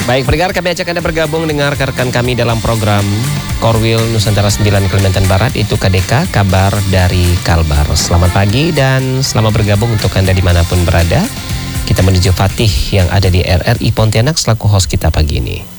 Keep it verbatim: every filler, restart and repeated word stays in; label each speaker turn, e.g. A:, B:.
A: Baik, pendengar, kami ajak Anda bergabung dengan rekan kami dalam program Korwil Nusantara sembilan Kalimantan Barat, itu K D K, kabar dari Kalbar. Selamat pagi dan selamat bergabung untuk Anda dimanapun berada. Kita menuju Fatih yang ada di R R I Pontianak selaku host kita pagi ini.